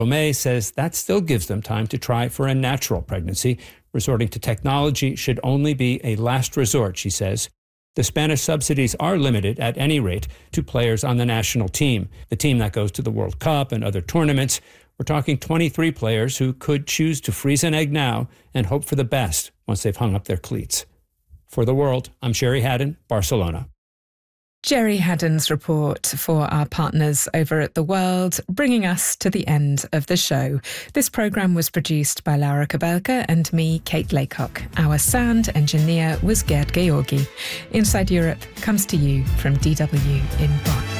May says that still gives them time to try for a natural pregnancy. Resorting to technology should only be a last resort, she says. The Spanish subsidies are limited, at any rate, to players on the national team, the team that goes to the World Cup and other tournaments. We're talking 23 players who could choose to freeze an egg now and hope for the best once they've hung up their cleats. For The World, I'm Sherry Haddon, Barcelona. Jerry Haddon's report for our partners over at The World, bringing us to the end of the show. This programme was produced by Laura Kabelka and me, Kate Laycock. Our sound engineer was Gerd Georgi. Inside Europe comes to you from DW in Bonn.